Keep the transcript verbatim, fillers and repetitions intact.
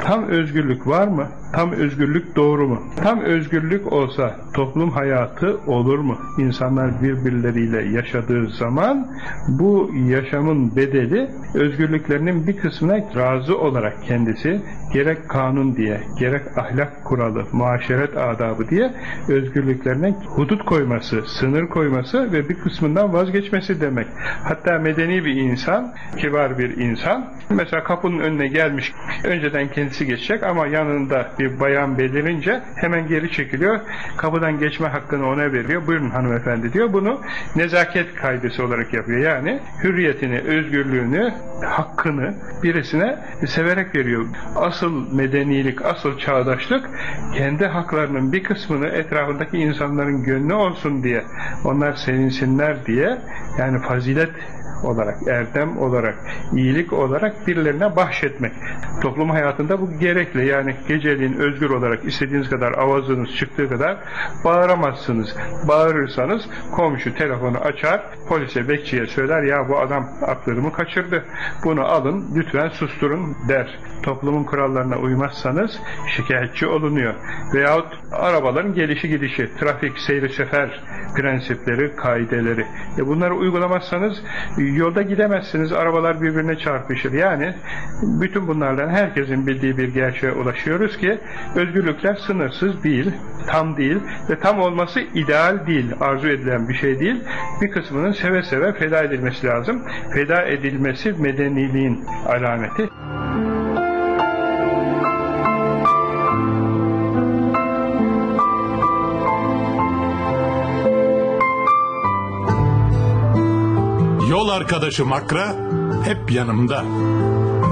Tam özgürlük var mı? Tam özgürlük doğru mu? Tam özgürlük olsa toplum hayatı olur mu? İnsanlar birbirleriyle yaşadığı zaman bu yaşamın bedeli özgürlüklerinin bir kısmına razı olarak kendisi gerek kanun diye, gerek ahlak kuralı, muaşeret adabı diye özgürlüklerine hudut koyması, sınır koyması ve bir kısmından vazgeçmesi demek. Hatta medeni bir insan, kibar bir insan, mesela kapının önüne gelmiş, önceden kendisi geçecek ama yanında bir bayan belirince hemen geri çekiliyor, kapıdan geçme hakkını ona veriyor, buyurun hanımefendi diyor, bunu nezaket kaidesi olarak yapıyor. Yani hürriyetini, özgürlüğünü, hakkını birisine severek veriyor. Asıl medenilik, asıl çağdaşlık kendi haklarının bir kısmını etrafındaki insanların gönlü olsun diye, onlar sevinsinler diye, yani fazilet olarak, erdem olarak, iyilik olarak birilerine bahşetmek. Toplum hayatında bu gerekli. Yani geceliğin özgür olarak istediğiniz kadar avazınız çıktığı kadar bağıramazsınız. Bağırırsanız komşu telefonu açar, polise, bekçiye söyler, ya bu adam aklımı kaçırdı, bunu alın, lütfen susturun der. Toplumun kurallarına uymazsanız şikayetçi olunuyor. Veyahut arabaların gelişi gidişi, trafik, seyri sefer prensipleri, kaideleri. E bunları uygulamazsanız yolda gidemezsiniz, arabalar birbirine çarpışır. Yani bütün bunlardan herkesin bildiği bir gerçeğe ulaşıyoruz ki özgürlükler sınırsız değil, tam değil ve tam olması ideal değil, arzu edilen bir şey değil. Bir kısmının seve seve feda edilmesi lazım. Feda edilmesi medeniliğin alameti. Yol arkadaşım Akra hep yanımda.